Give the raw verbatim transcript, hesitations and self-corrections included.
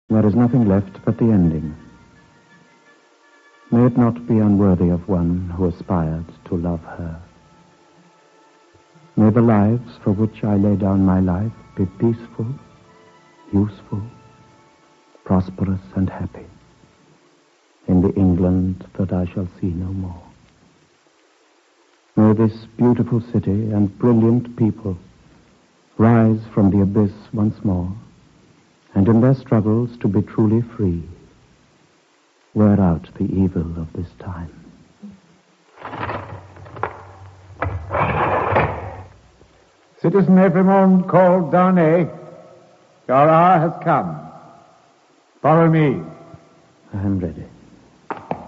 There is nothing left but the ending. May it not be unworthy of one who aspired to love her. May the lives for which I lay down my life be peaceful, useful, prosperous, and happy in the England that I shall see no more. May this beautiful city and brilliant people rise from the abyss once more, and in their struggles to be truly free, wear out the evil of this time. Citizen Evremond called Darnay, your hour has come. Follow me. I am ready.